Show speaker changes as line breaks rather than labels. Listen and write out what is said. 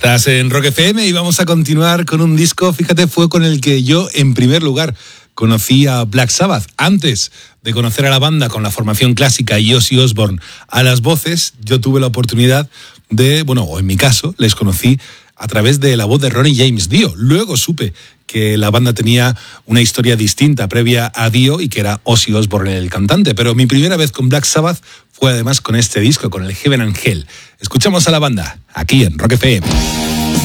Estás en Rock FM y vamos a continuar con un disco, fíjate, fue con el que yo en primer lugar conocí a Black Sabbath. Antes de conocer a la banda con la formación clásica y Ozzy Osbourne a las voces, yo tuve la oportunidad de, o en mi caso, les conocí a través de la voz de Ronnie James Dio. Luego supe que la banda tenía una historia distinta previa a Dio y que era Ozzy Osbourne el cantante. Pero mi primera vez con Black Sabbath fue además con este disco, con el Heaven and Hell. Escuchamos a la banda aquí en Rock FM.